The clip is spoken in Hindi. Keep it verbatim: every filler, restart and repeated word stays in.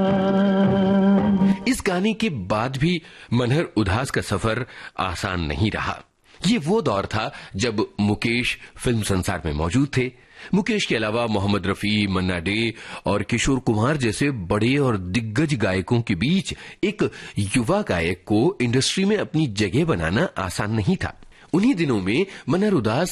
इस गाने के बाद भी मनहर उदास का सफर आसान नहीं रहा। ये वो दौर था जब मुकेश फिल्म संसार में मौजूद थे। मुकेश के अलावा मोहम्मद रफी, मन्ना डे और किशोर कुमार जैसे बड़े और दिग्गज गायकों के बीच एक युवा गायक को इंडस्ट्री में अपनी जगह बनाना आसान नहीं था। उन्हीं दिनों में मनहर उदास